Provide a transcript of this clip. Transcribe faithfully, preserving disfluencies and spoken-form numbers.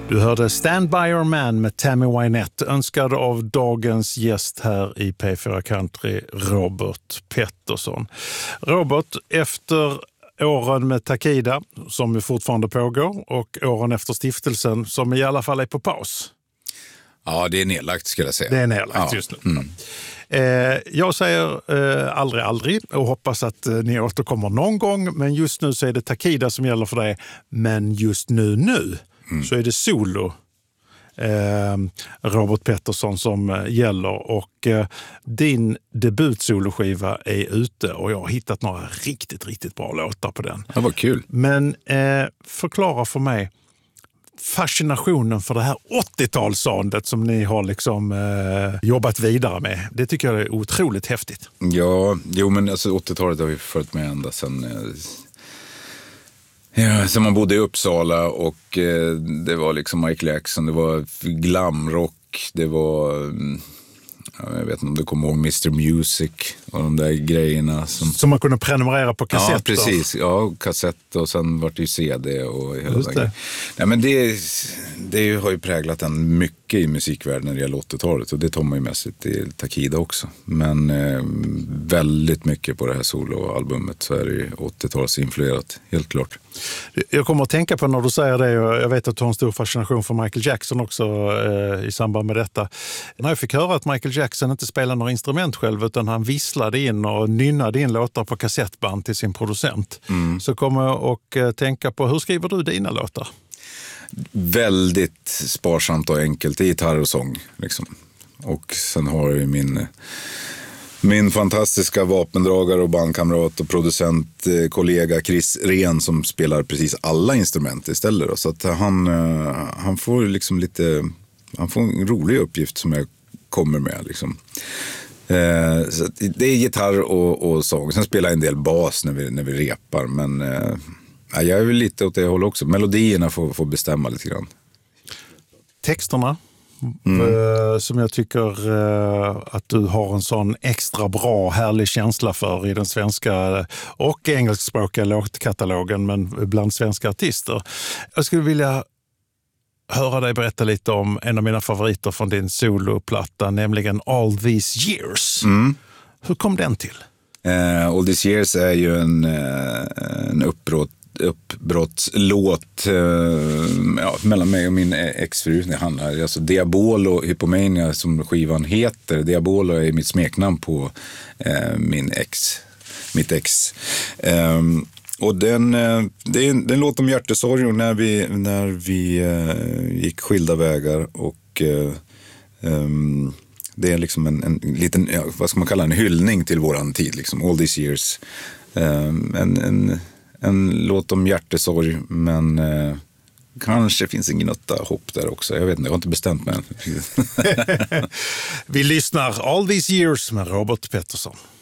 Du hörde Stand By Your Man med Tammy Wynette, önskad av dagens gäst här i P fyra Country, Robert Pettersson. Robert, efter åren med Takida, som ju fortfarande pågår, och åren efter stiftelsen, som i alla fall är på paus. Ja, det är nedlagt skulle jag säga. Det är nedlagt ja. just nu. Mm. Eh, jag säger eh, aldrig, aldrig och hoppas att eh, ni återkommer någon gång, men just nu så är det Takida som gäller för dig. Men just nu, nu mm. så är det solo eh, Robert Pettersson som eh, gäller, och eh, din debut-soloskiva är ute och jag har hittat några riktigt, riktigt bra låtar på den. Det var kul. Men eh, förklara för mig fascinationen för det här åttiotalssoundet som ni har liksom eh, jobbat vidare med. Det tycker jag är otroligt häftigt. Ja, jo men alltså åttiotalet har vi följt med ända sedan, eh, ja, sen man bodde i Uppsala, och eh, det var liksom Michael Jackson, det var glamrock, det var... Mm, jag vet inte om du kommer ihåg mister Music och de där grejerna. Som, som man kunde prenumerera på kassetter. Ja, precis. Ja, kassett, och sen var det ju C D och hela Just det. Nej, men det, det har ju präglat en mycket i musikvärlden när det gäller åttiotalet, och det tar man ju med sig till Takida också. Men eh, väldigt mycket på det här soloalbumet så är det ju åttiotalets influerat, helt klart. Jag kommer att tänka på när du säger det, och jag vet att du har en stor fascination för Michael Jackson också eh, i samband med detta. När jag fick höra att Michael Jackson inte spelade några instrument själv, utan han visslade in och nynnade in låtar på kassettband till sin producent, mm. så kommer jag att eh, tänka på, hur skriver du dina låtar? Väldigt sparsamt och enkelt, i gitarr och sång liksom. Och sen har jag ju min... Min fantastiska vapendragare och bandkamrat och producent eh, kollega Chris Ren, som spelar precis alla instrument istället då. Så att han, eh, han får liksom lite, han får en rolig uppgift som jag kommer med liksom. Eh, så det är gitarr och, och sång. Sen spelar jag en del bas när vi, när vi repar, men eh, jag är väl lite åt det hållet också. Melodierna får, får bestämma lite grann. Texterna? Mm. Som jag tycker uh, att du har en sån extra bra, härlig känsla för i den svenska och engelskspråkiga låtkatalogen, men bland svenska artister. Jag skulle vilja höra dig berätta lite om en av mina favoriter från din soloplatta, nämligen All These Years. Mm. Hur kom den till? Uh, All These Years är ju en, uh, en uppbrott uppbrottslåt eh, ja, mellan mig och min exfru. Det handlar alltså Diabolo och Hypomania, som skivan heter. Diabolo är mitt smeknamn på eh, min ex, mitt ex. Eh, och den, eh, det är en, den låt om hjärtesorg när vi, när vi eh, gick skilda vägar, och eh, eh, det är liksom en, en liten, ja, vad ska man kalla, en hyllning till våran tid, liksom All These Years. Eh, en, en En låt om hjärtesorg, men eh, kanske finns en gnutta hopp där också. Jag vet inte, jag har inte bestämt mig än. Vi lyssnar All These Years med Robert Pettersson.